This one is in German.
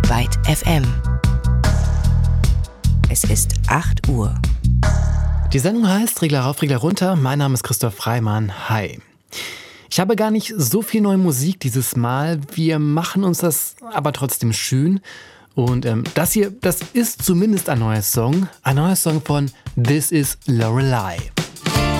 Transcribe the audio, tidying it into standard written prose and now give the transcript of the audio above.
Byte FM. Es ist 8 Uhr. Die Sendung heißt Regler rauf, Regler runter. Mein Name ist Christoph Freimann. Hi. Ich habe gar nicht so viel neue Musik dieses Mal. Wir machen uns das aber trotzdem schön. Und das ist zumindest ein neuer Song. Ein neuer Song von This is Lorelei.